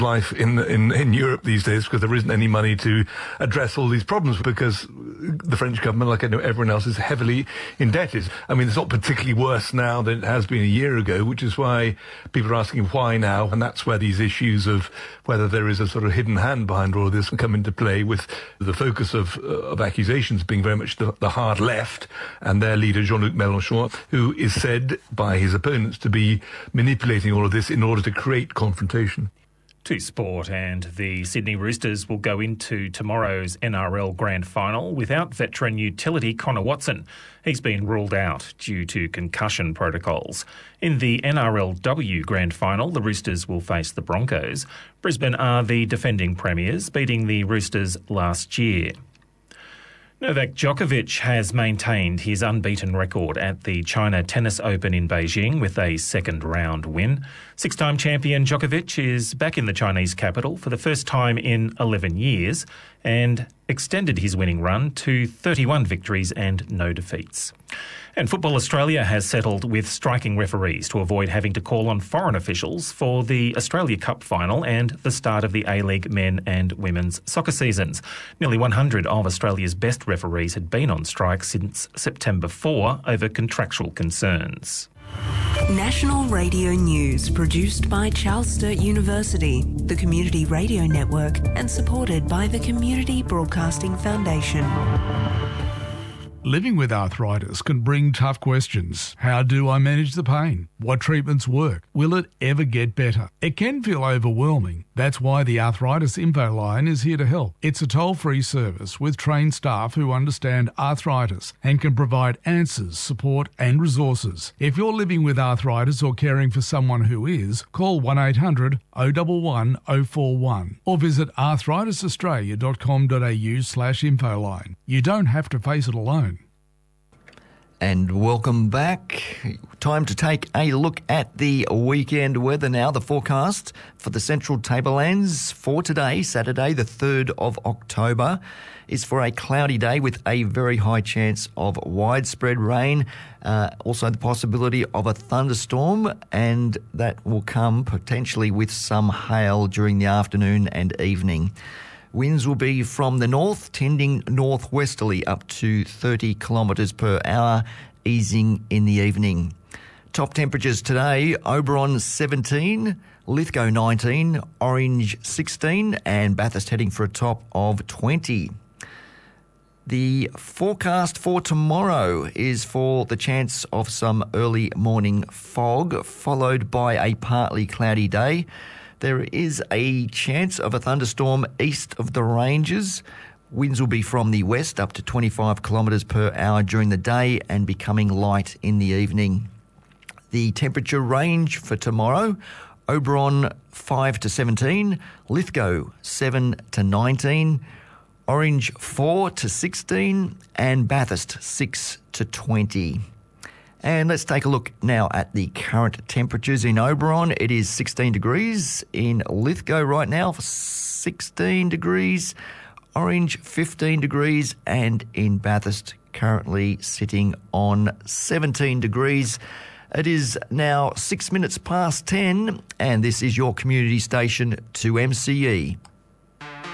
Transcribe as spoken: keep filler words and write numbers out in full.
life in, in in Europe these days, because there isn't any money to address all these problems, because the French government, like I know everyone else, is heavily indebted. I mean, it's not particularly worse now than it has been a year ago, which is why people are asking why now, and that's where these issues of whether there is a sort of hidden hand behind all of this come into play, with the focus of uh, of accusations being very much the, the hard left and their leader Jean-Luc Mélenchon, who is said by his opponents to be manipulating all of this in order to create confrontation. To sport, and the Sydney Roosters will go into tomorrow's N R L Grand Final without veteran utility Connor Watson. He's been ruled out due to concussion protocols. In the N R L W Grand Final, the Roosters will face the Broncos. Brisbane are the defending premiers, beating the Roosters last year. Novak Djokovic has maintained his unbeaten record at the China Tennis Open in Beijing with a second-round win. Six-time champion Djokovic is back in the Chinese capital for the first time in eleven years and extended his winning run to thirty-one victories and no defeats. And Football Australia has settled with striking referees to avoid having to call on foreign officials for the Australia Cup final and the start of the A-League men and women's soccer seasons. Nearly one hundred of Australia's best referees had been on strike since September fourth over contractual concerns. National Radio News, produced by Charles Sturt University, the Community Radio Network, and supported by the Community Broadcasting Foundation. Living with arthritis can bring tough questions. How do I manage the pain? What treatments work? Will it ever get better? It can feel overwhelming. That's why the Arthritis Info Line is here to help. It's a toll-free service with trained staff who understand arthritis and can provide answers, support and resources. If you're living with arthritis or caring for someone who is, call one eight hundred oh one one oh four one or visit arthritis australia dot com dot a u slash infoline. You don't have to face it alone. And welcome back. Time to take a look at the weekend weather now. The forecast for the Central Tablelands for today, Saturday, the third of October, is for a cloudy day with a very high chance of widespread rain. Uh, also the possibility of a thunderstorm, and that will come potentially with some hail during the afternoon and evening. Winds will be from the north, tending northwesterly up to thirty kilometres per hour, easing in the evening. Top temperatures today, Oberon seventeen, Lithgow nineteen, Orange sixteen, and Bathurst heading for a top of twenty. The forecast for tomorrow is for the chance of some early morning fog, followed by a partly cloudy day. There is a chance of a thunderstorm east of the ranges. Winds will be from the west up to twenty-five kilometres per hour during the day and becoming light in the evening. The temperature range for tomorrow, Oberon five to seventeen, Lithgow seven to nineteen, Orange four to sixteen, and Bathurst six to twenty. And let's take a look now at the current temperatures in Oberon. It is sixteen degrees. In Lithgow right now, sixteen degrees. Orange, fifteen degrees. And in Bathurst, currently sitting on seventeen degrees. It is now six minutes past ten, and this is your community station, two M C E.